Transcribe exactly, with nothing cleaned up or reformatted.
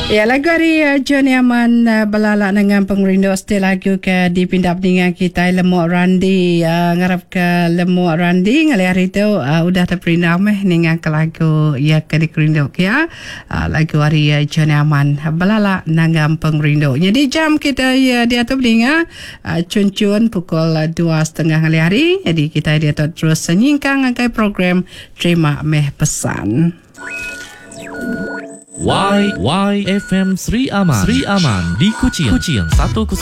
Ya, lagu hari uh, John Yaman uh, belalak dengan pengerindu stil lagu ke dipindap dengan kita Lemuk Randi uh, ngarap ke Lemuk Randi ngali hari tu uh, udah terperindah meh dengan ke lagu ya ke dikerindu ya uh, lagu hari uh, John Yaman belalak dengan pengerindu. Jadi jam kita ya dia tu beringa uh, cun-cun pukul uh, dua setengah ngali hari. Jadi kita dia tu terus senyingkang angkai program Terima Meh Pesan. Y Y F M Sri Aman Sri Aman di Kuching Kuching satu